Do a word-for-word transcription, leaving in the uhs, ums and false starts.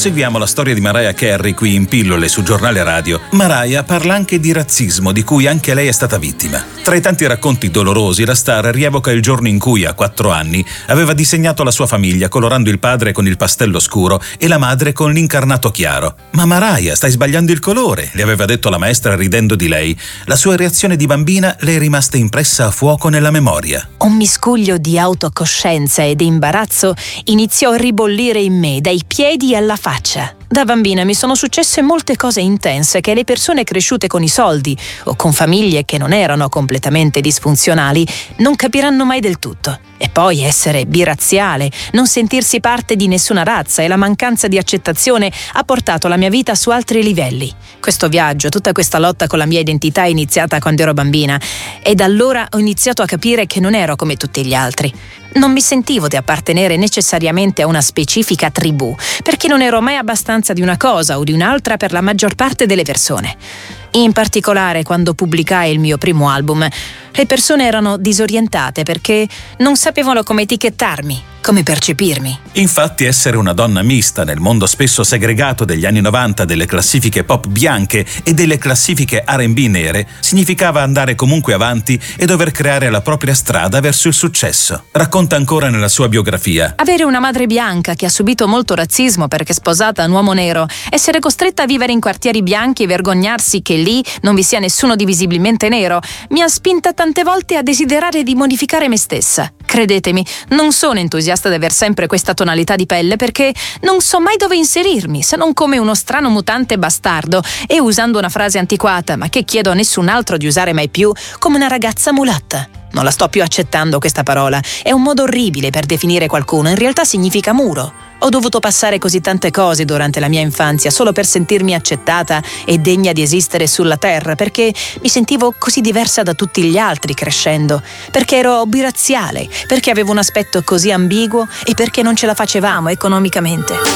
Proseguiamo la storia di Mariah Carey qui in Pillole su Giornale Radio. Mariah parla anche di razzismo di cui anche lei è stata vittima. Tra i tanti racconti dolorosi, la star rievoca il giorno in cui a quattro anni aveva disegnato la sua famiglia colorando il padre con il pastello scuro e la madre con l'incarnato chiaro. Ma Mariah, stai sbagliando il colore, le aveva detto la maestra ridendo di lei. La sua reazione di bambina le è rimasta impressa a fuoco nella memoria. Un miscuglio di autocoscienza ed imbarazzo iniziò a ribollire in me dai piedi alla faccia. Da bambina mi sono successe molte cose intense che le persone cresciute con i soldi o con famiglie che non erano completamente disfunzionali non capiranno mai del tutto. E poi essere birazziale, non sentirsi parte di nessuna razza e la mancanza di accettazione ha portato la mia vita su altri livelli. Questo viaggio, tutta questa lotta con la mia identità è iniziata quando ero bambina e da allora ho iniziato a capire che non ero come tutti gli altri. Non mi sentivo di appartenere necessariamente a una specifica tribù, perché non ero mai abbastanza di una cosa o di un'altra per la maggior parte delle persone. In particolare, quando pubblicai il mio primo album, le persone erano disorientate perché non sapevano come etichettarmi, come percepirmi. Infatti essere una donna mista nel mondo spesso segregato degli anni novanta delle classifiche pop bianche e delle classifiche R and B nere significava andare comunque avanti e dover creare la propria strada verso il successo. Racconta ancora nella sua biografia: avere una madre bianca che ha subito molto razzismo perché sposata a un uomo nero, essere costretta a vivere in quartieri bianchi e vergognarsi che lì non vi sia nessuno di visibilmente nero, mi ha spinta tante volte a desiderare di modificare me stessa. Credetemi, non sono entusiasta di aver sempre questa tonalità di pelle perché non so mai dove inserirmi, se non come uno strano mutante bastardo e, usando una frase antiquata ma che chiedo a nessun altro di usare mai più, come una ragazza mulatta. Non la sto più accettando questa parola, è un modo orribile per definire qualcuno, in realtà significa muro. Ho dovuto passare così tante cose durante la mia infanzia solo per sentirmi accettata e degna di esistere sulla terra, perché mi sentivo così diversa da tutti gli altri crescendo, perché ero birazziale, perché avevo un aspetto così ambiguo e perché non ce la facevamo economicamente.